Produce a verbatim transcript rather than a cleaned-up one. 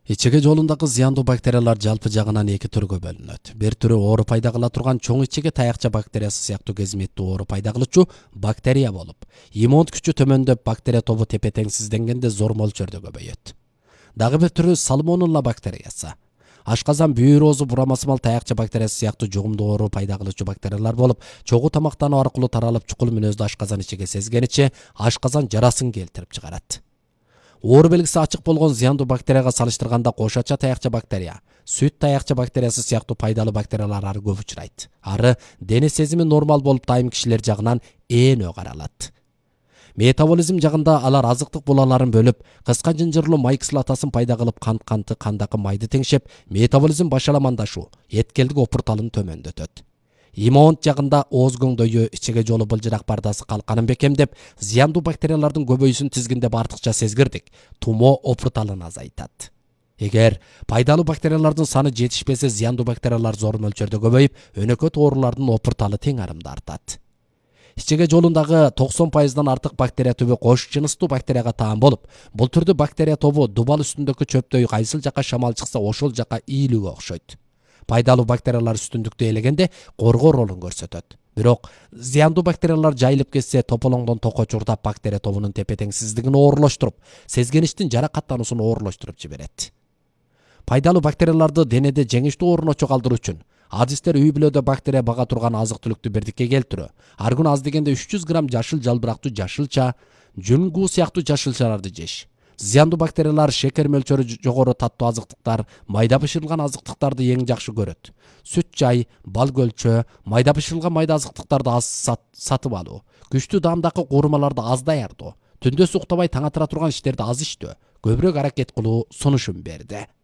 Ичеге жолундагы зыяндуу бактериялар жалпы жагынан эки түргө бөлүнөт. Бир түрү оору пайда кыла турган чоң ичеге таякча бактериясы сыяктуу кезметтүү оору пайда кылуучу бактерия болуп, иммун күчү төмөндөп, бактерия тобу тепе-теңсизденгенде зор мөлчөрдө көбөйөт. Дагы бир түрү сальмонелла бактериясы. Ашказан, бүйүр оозу бурамасымал таякча бактериясы сыяктуу жугумдуу оору пайда кылуучу бактериялар болуп, чогуу тамактануу аркылуу таралып, чукул мүнөздүү ашказан ичеге сезгениче ашказан жарасын келтирип чыгарат. Оору белгиси ачык болгон зыяндуу бактерияга салыштырганда кошача таякча бактерия, сүт таякча бактериясы сыяктуу пайдалуу бактериялар ары көп учурайт. Ары дене сезими нормал болуп, дайым кишилер жагынан ээнөө каралат. Метаболизм жагында алар азыктык булаларын бөлүп, кыска жынжырлуу май кислотасын пайда кылып, кант канты кандагы майды теңшеп, метаболизм башаламандашуу, эткелдик опурталын төмөндөтөт. Иммунит жагында ооз көңдөйү, ичеге жолу былжырак бардасы калканын бекемдеп, зыяндуу бактериялардын көбөйүүсүн тизгиндеп артыкча сезгирдик, тумо опурталын азайтат. Эгер пайдалуу бактериялардын саны жетишпесе, зыяндуу бактериялар зор мөлчөрдө көбөйүп, өнөкөт оорулардын опурталы тең арымда артат. Ичеге жолундагы токсон пайыздан артык бактерия түбү кош жыныстуу бактерияга таан болуп, бул түрдүү бактерия тобу дубал үстүндөгү чөптөй кайсыл жака шамал чыкса, ошол жака ийилүүгө окшойт. Пайдалуу бактериялар үстүндүктү ээлегенде коргоо ролун көрсөтөт. Бирок зыяндуу бактериялар жайылып кетсе, тополоңдон токко чурдап, бактерия тобунун тепе-теңсиздигин оорулоштуруп, сезгеничтин жаракаттануусун оорулоштуруп жиберет. Пайдалуу бактерияларды денеде жеңиштүү орночо калтыруу үчүн адистер үй бүлөдө бактерия бага турган азык-түлүктү бирдикке келтирүү, ар күнү аз дегенде үч жүз грамм жашыл жалбырактуу жашылча, жүнгүү сыяктуу жашылчаларды жеш. Зыяндуу бактериялар шекер мөлчөрү жогору таттуу азыктыктар, майда бышырылган азыктыктарды эң жакшы көрөт. Сүт жай, бал көлчө, майда бышырылган майда азыктыктарды аз сат, сатып алуу, күчтүү даамдагы куурмаларды аз даярдоо, түндө уктабай таң атыра турган иштерди аз иштөө, көбүрөөк аракет кылуу сунушун берди.